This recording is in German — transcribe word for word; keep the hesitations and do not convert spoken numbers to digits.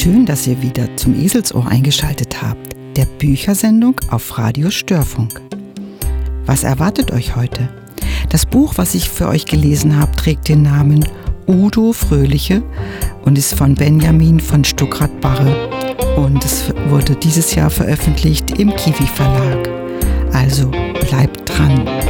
Schön, dass ihr wieder zum Eselsohr eingeschaltet habt, der Büchersendung auf Radio Störfunk. Was erwartet euch heute? Das Buch, was ich für euch gelesen habe, trägt den Namen Udo Fröhliche und ist von Benjamin von Stuckrad-Barre und es wurde dieses Jahr veröffentlicht im Kiwi Verlag. Also bleibt dran!